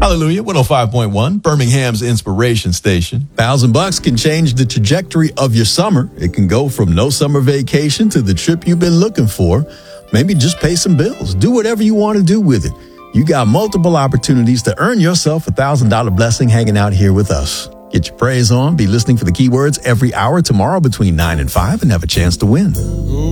Hallelujah, 105.1, Birmingham's inspiration station. $1,000 can change the trajectory of your summer. It can go from no summer vacation to the trip you've been looking for. Maybe just pay some bills. Do whatever you want to do with it. You got multiple opportunities to earn yourself a $1,000 blessing hanging out here with us. Get your praise on. Be listening for the keywords every hour tomorrow between 9 and 5 and have a chance to win.